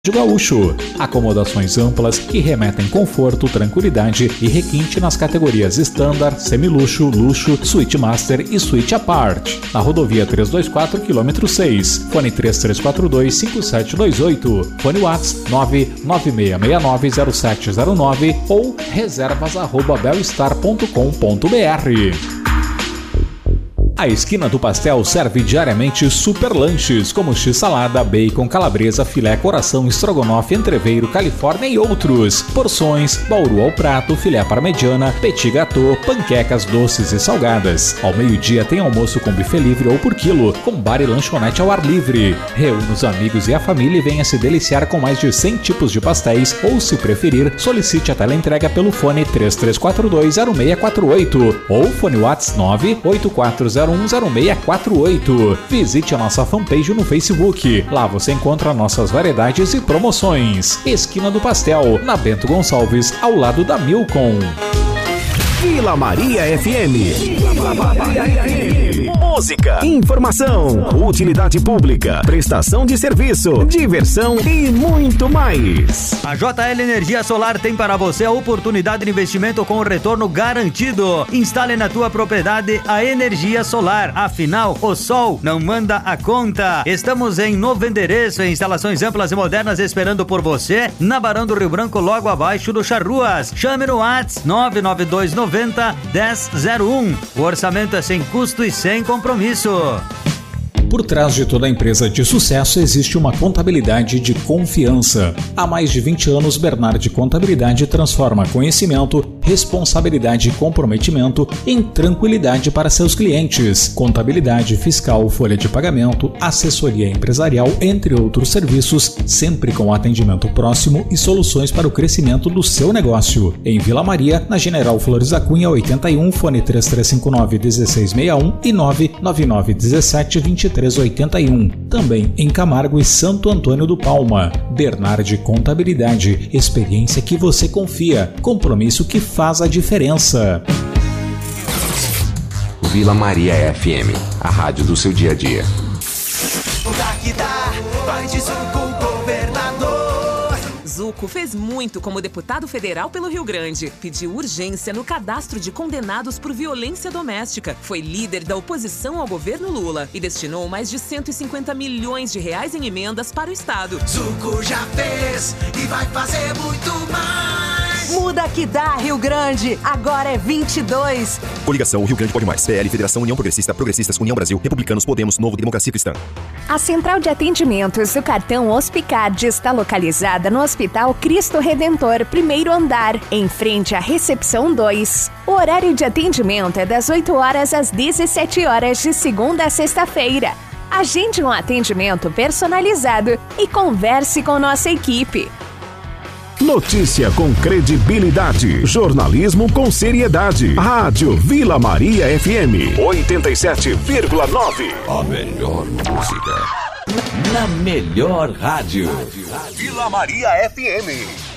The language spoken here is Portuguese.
de Gaúcho. Acomodações amplas que remetem conforto, tranquilidade e requinte nas categorias Standard, Semiluxo, Luxo, Suite Master e Suite Apart. Na rodovia 324, km 6. Fone 3342-5728. Fone WhatsApp 996690709 ou reservas@belstar.com.br. A Esquina do Pastel serve diariamente super lanches, como x-salada, bacon, calabresa, filé, coração, estrogonofe, entreveiro, califórnia e outros. Porções, bauru ao prato, filé parmegiana, petit gâteau, panquecas doces e salgadas. Ao meio-dia tem almoço com buffet livre ou por quilo, com bar e lanchonete ao ar livre. Reúna os amigos e a família e venha se deliciar com mais de 100 tipos de pastéis ou, se preferir, solicite a teleentrega pelo fone 3342-0648 ou fone WhatsApp 984010648. Visite a nossa fanpage no Facebook. Lá você encontra nossas variedades e promoções. Esquina do Pastel, na Bento Gonçalves, ao lado da Milcom. Vila Maria FM. Vila Maria FM. Música, informação, utilidade pública, prestação de serviço, diversão e muito mais. A JL Energia Solar tem para você a oportunidade de investimento com retorno garantido. Instale na tua propriedade a energia solar. Afinal, o sol não manda a conta. Estamos em novo endereço, em instalações amplas e modernas esperando por você, na Barão do Rio Branco, logo abaixo do Charruas. Chame no WhatsApp 99290-1001. O orçamento é sem custo e sem compromisso. Por trás de toda empresa de sucesso existe uma contabilidade de confiança. Há mais de 20 anos, Bernardi Contabilidade transforma conhecimento, responsabilidade e comprometimento em tranquilidade para seus clientes. Contabilidade fiscal, folha de pagamento, assessoria empresarial, entre outros serviços, sempre com atendimento próximo e soluções para o crescimento do seu negócio. Em Vila Maria, na General Flores da Cunha 81, fone 3359-1661 e 99917-2381. Também em Camargo e Santo Antônio do Palma. Bernardi Contabilidade, experiência que você confia, compromisso que faz a diferença. Vila Maria FM, a rádio do seu dia a dia. Zucco fez muito como deputado federal pelo Rio Grande. Pediu urgência no cadastro de condenados por violência doméstica. Foi líder da oposição ao governo Lula e destinou mais de 150 milhões de reais em emendas para o Estado. Zucco já fez e vai fazer muito mais. Muda que dá, Rio Grande. Agora é 22. Coligação Rio Grande Pode Mais. PL, Federação União Progressista, Progressistas, União Brasil, Republicanos, Podemos, Novo, Democracia Cristã. A central de atendimentos do cartão Hospicard está localizada no Hospital Cristo Redentor, primeiro andar, em frente à recepção 2. O horário de atendimento é das 8 horas às 17 horas, de segunda a sexta-feira. Agende um atendimento personalizado e converse com nossa equipe. Notícia com credibilidade, jornalismo com seriedade. Rádio Vila Maria FM 87,9. A melhor música na melhor rádio. Vila Maria FM.